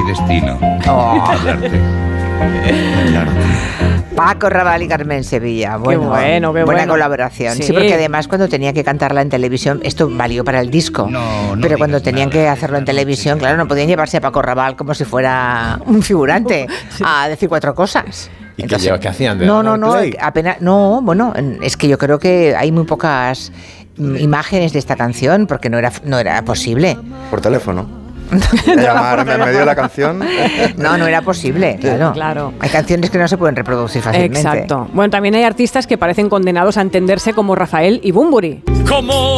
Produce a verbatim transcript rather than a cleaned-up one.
destino. Oh. Hablarte. Paco Rabanne y Carmen Sevilla. Bueno, qué bueno, qué buena bueno. colaboración. Sí. Sí. Porque además cuando tenía que cantarla en televisión, esto valió para el disco. No, no pero cuando tenían nada. que hacerlo en televisión, claro, no podían llevarse a Paco Rabanne como si fuera un figurante sí. a decir cuatro cosas. ¿Y Entonces, qué, lleva, qué hacían? ¿De no, no, no, play? apenas, no, bueno, es que yo creo que hay muy pocas imágenes de esta canción porque no era, no era posible. Por teléfono. Llamar en medio de la canción. No, no era posible, claro. claro. Hay canciones que no se pueden reproducir fácilmente. Exacto. Bueno, también hay artistas que parecen condenados a entenderse como Rafael y Bunbury. Como